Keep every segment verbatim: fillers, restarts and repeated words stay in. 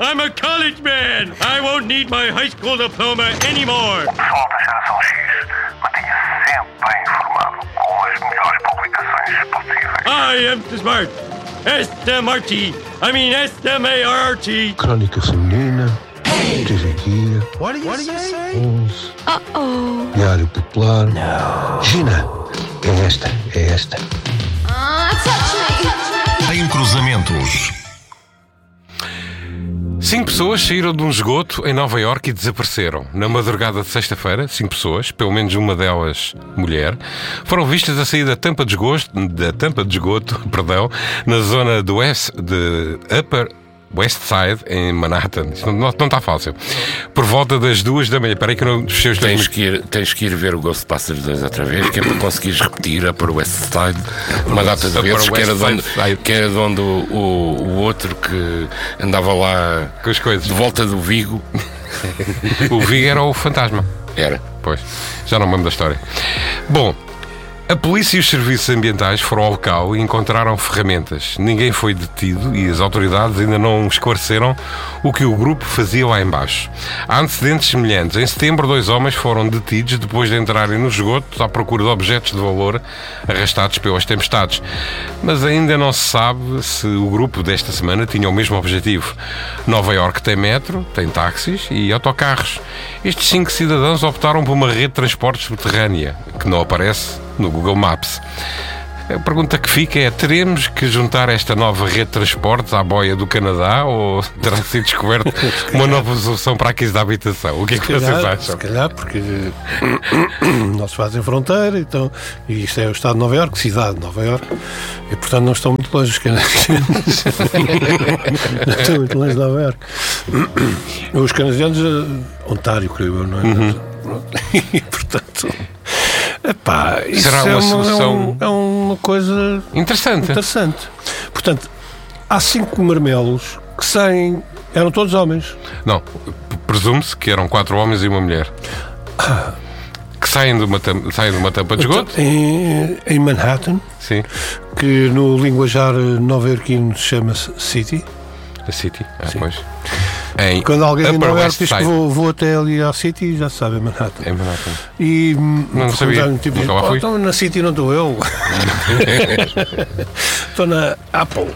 I'm a college man. I won't need my high school diploma anymore. O pessoal da Geração X mantenha sempre bem informado com as melhores publicações possíveis. I am smart. S M R T. I mean S M A R R T. Crónica Feminina. Trilogia. What do you say? onze. Uh-oh. Diário Popular. Não. Gina, é esta, é esta. Ah, touch me. Em cruzamentos. Cinco pessoas saíram de um esgoto em Nova Iorque e desapareceram. Na madrugada de sexta-feira, cinco pessoas, pelo menos uma delas mulher, foram vistas a sair da tampa de esgoto, da tampa de esgoto, perdão, na zona do West, de Upper West Side, em Manhattan. Isto não, não está fácil. Por volta das duas da manhã. Espera aí que eu não fechei os tens que, ir, tens que ir ver o Ghostbusters dois outra vez, que é para conseguires repetir a Upper West Side uma data de vezes, que era de onde, que era de onde o, o, o outro que andava lá com as coisas de volta do Vigo. O Vigo era o fantasma. Era. Pois, já não me lembro da história. Bom, a polícia e os serviços ambientais foram ao local e encontraram ferramentas. Ninguém foi detido e as autoridades ainda não esclareceram o que o grupo fazia lá embaixo. Há antecedentes semelhantes. Em setembro, dois homens foram detidos depois de entrarem nos esgotos à procura de objetos de valor arrastados pelas tempestades. Mas ainda não se sabe se o grupo desta semana tinha o mesmo objetivo. Nova Iorque tem metro, tem táxis e autocarros. Estes cinco cidadãos optaram por uma rede de transporte subterrânea, que não aparece no Google Maps. A pergunta que fica é: teremos que juntar esta nova rede de transportes à boia do Canadá ou terá sido descoberto uma nova solução para a crise da habitação? O que é que vocês acham? Se calhar, porque não se fazem fronteira, então, e isto é o estado de Nova Iorque, cidade de Nova Iorque, e portanto não estão muito longe os canadianos. Não estão muito longe de Nova Iorque. Os canadianos, Ontário, creio eu, não é? Uhum. E portanto. Epá, isso será uma é uma solução é, um, é uma coisa interessante. interessante. Portanto, há cinco marmelos que saem. Eram todos homens. Não, presume-se que eram quatro homens e uma mulher que saem de uma tampa, saem de uma tampa de esgoto em, em Manhattan. Sim. Que no linguajar nova-iorquino chama-se City. A City, ah, pois. Em Quando alguém em Nova Iorque diz Side. que vou, vou até ali à City, já sabe, é Manhattan. Em Manhattan. E não sabia. Tipo, Nunca lá fui. Então na City não estou eu. Estou na Apple.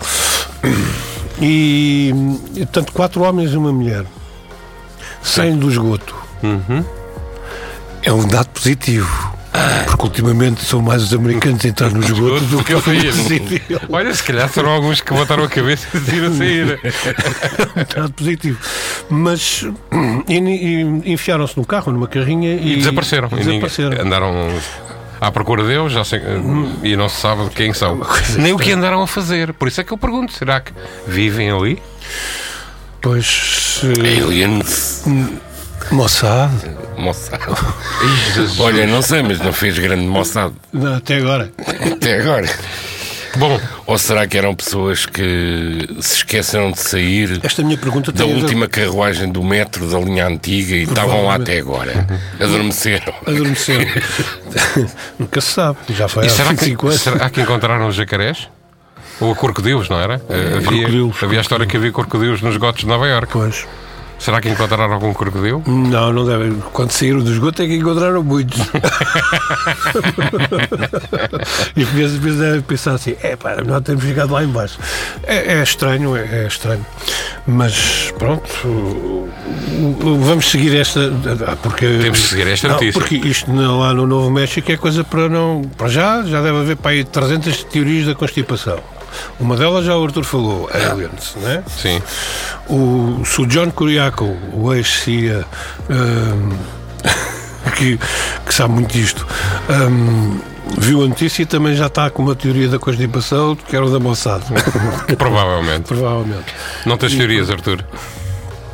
E portanto, quatro homens e uma mulher saem do esgoto. Uhum. É um dado positivo. Porque ultimamente são mais os americanos a entrar no esgoto do que eu fui. Olha, se calhar serão alguns que botaram a cabeça e ir a sair. É um dado positivo. Mas e, e, enfiaram-se num carro, numa carrinha e, E desapareceram. E desapareceram. E ninguém, andaram à procura deles já sei, e não se sabe quem são. Nem o que andaram a fazer. Por isso é que eu pergunto: será que vivem ali? Pois. Aliens. Mossad. Mossad. Olha, não sei, mas não fez grande Mossad. Não, até agora. Até agora. Bom, ou será que eram pessoas que se esqueceram de sair Esta minha pergunta da tem última a... carruagem do metro da linha antiga e estavam lá até agora? Adormeceram. Adormeceram. Nunca se sabe. Já foi há será vinte e cinco anos. Será que encontraram os jacarés? Ou a crocodilos, não era? Havia, havia a história que havia crocodilos nos esgotos de Nova Iorque. Pois. Será que encontraram algum crocodilo? Não, não deve. Quando saíram do esgoto é que encontraram muitos. E às vezes devem pensar assim: é pá, não temos chegado lá embaixo. É, é estranho, é, é estranho. Mas pronto, vamos seguir esta. Porque, Temos que seguir esta não, notícia. Porque isto lá no Novo México é coisa para não. Para já, já deve haver para aí trezentas teorias da constipação. Uma delas já o Arthur falou, aliens, não é? Sim. O, o John Kuriako, o ex-C I A, um, que, que sabe muito disto, um, viu a notícia e também já está com uma teoria da constipação, que era o da Mossad. Provavelmente. Provavelmente. Não tens teorias, Arthur?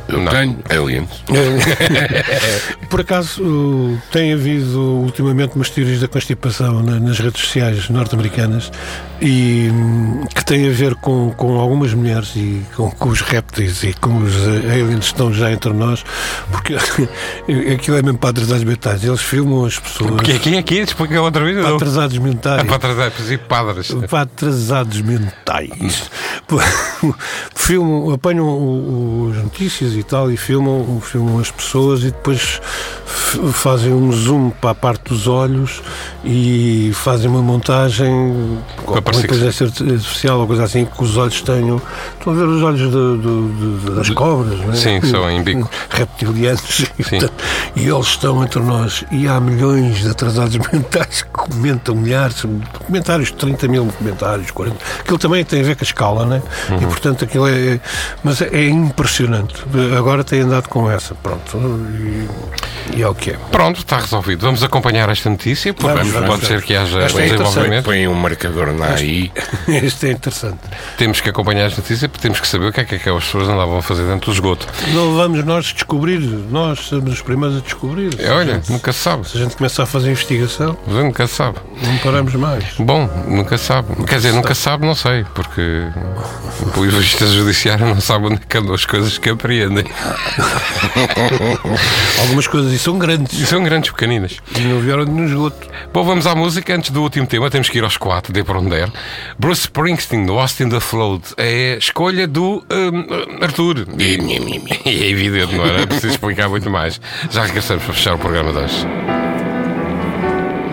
Eu Não. tenho aliens. Por acaso, uh, tem havido ultimamente umas teorias da constipação na- nas redes sociais norte-americanas e hum, que tem a ver com, com algumas mulheres e com, com os répteis e com os uh, aliens que estão já entre nós, porque aquilo é mesmo para atrasados mentais. Eles filmam as pessoas. Porque aqui, aqui, explica outra vez. Para não. atrasados mentais. Ah, para atrasar, e padres. Para atrasados mentais. Filmam, apanham o- os notícias e tal e filmam, filmam as pessoas e depois f- fazem um zoom para a parte dos olhos e fazem uma montagem com uma parecer que- inteligência artificial ou coisa assim que os olhos tenham. Estão a ver os olhos de- de- de- das cobras, não é? Sim, são em bico. Reptilianos. E, Sim. portanto, e eles estão entre nós e há milhões de atrasados mentais que comentam milhares, comentários, trinta mil comentários, quarenta. Aquilo também tem a ver com a escala, né? Uhum. E portanto aquilo é. Mas é, é impressionante. Agora tem andado com essa, pronto. E, e é o que é. Pronto, está resolvido. Vamos acompanhar esta notícia, porque Vamos, pode vamos. ser que haja Esta é desenvolvimento. Põe um marcador na A I. Este é interessante. Temos que acompanhar esta notícia porque temos que saber o que é que aquelas pessoas andavam a fazer dentro do esgoto. Não vamos nós descobrir, nós somos os primeiros a descobrir. Se É, a olha, gente- nunca se sabe. Se a gente começar a fazer investigação, Mas nunca se sabe. não paramos mais. Bom, nunca se sabe. Quer dizer, nunca se sabe, não sei, porque o Polícia Judiciário não sabe onde é que andam as coisas que apreendem. Algumas coisas e são grandes. E são grandes pequeninas. E não vieram no esgoto. Bom, vamos à música. Antes do último tema, temos que ir aos quatro, dê para onde der. Bruce Springsteen, Lost in the Flood, é a escolha do hum, Arthur. E, e é evidente, não era preciso explicar muito mais. Já regressamos para fechar o programa de hoje.